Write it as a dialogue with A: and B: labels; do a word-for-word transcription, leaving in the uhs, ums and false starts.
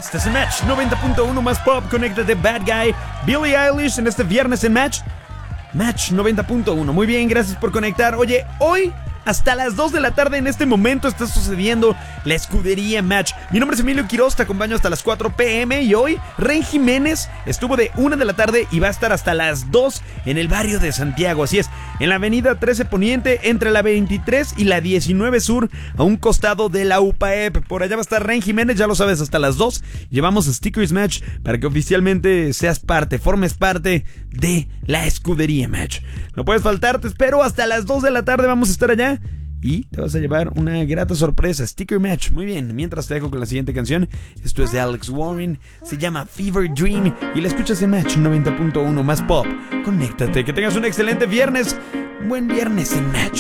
A: Estás en Match noventa punto uno más pop. Conéctate, Bad Guy, Billie Eilish en este viernes en Match. Match noventa punto uno. Muy bien, gracias por conectar. Oye, hoy hasta las dos de la tarde en este momento está sucediendo la escudería Match. Mi nombre es Emilio Quiroz, te acompaño hasta las cuatro pm y hoy Ren Jiménez estuvo de una de la tarde y va a estar hasta las dos en el barrio de Santiago. Así es, en la avenida trece Poniente, entre la veintitrés y la diecinueve Sur, a un costado de la U P A E P. Por allá va a estar Ren Jiménez, ya lo sabes, hasta las dos. Llevamos Stickers Match para que oficialmente seas parte, formes parte de la escudería Match. No puedes faltar, te espero hasta las dos de la tarde, vamos a estar allá. Y te vas a llevar una grata sorpresa, Sticker Match. Muy bien, mientras te dejo con la siguiente canción. Esto es de Alex Warren, se llama Fever Dream y la escuchas en Match noventa punto uno más pop. Conéctate, que tengas un excelente viernes. Buen viernes en Match.